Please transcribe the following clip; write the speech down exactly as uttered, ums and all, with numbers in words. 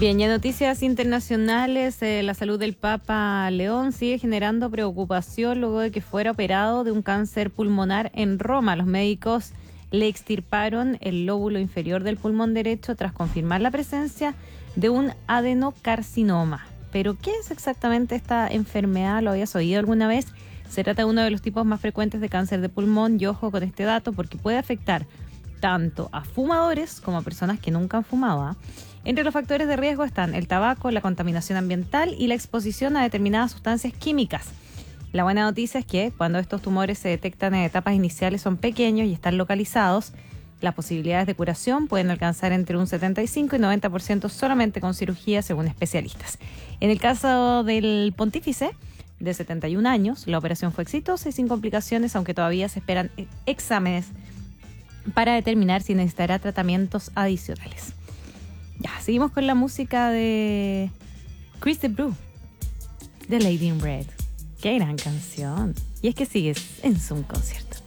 Bien, y en noticias internacionales, eh, la salud del Papa León sigue generando preocupación luego de que fuera operado de un cáncer pulmonar en Roma. Los médicos le extirparon el lóbulo inferior del pulmón derecho tras confirmar la presencia de un adenocarcinoma. ¿Pero qué es exactamente esta enfermedad? ¿Lo habías oído alguna vez? Se trata de uno de los tipos más frecuentes de cáncer de pulmón, y ojo con este dato porque puede afectar tanto a fumadores como a personas que nunca han fumado, ¿eh? Entre los factores de riesgo están el tabaco, la contaminación ambiental y la exposición a determinadas sustancias químicas. La buena noticia es que cuando estos tumores se detectan en etapas iniciales son pequeños y están localizados, las posibilidades de curación pueden alcanzar entre un setenta y cinco y noventa por ciento solamente con cirugía, según especialistas. En el caso del pontífice, de setenta y un años, la operación fue exitosa y sin complicaciones, aunque todavía se esperan exámenes para determinar si necesitará tratamientos adicionales. Ya, seguimos con la música de Chris de Burgh, de Lady in Red. Qué gran canción. Y es que sigues en Zoom Concierto.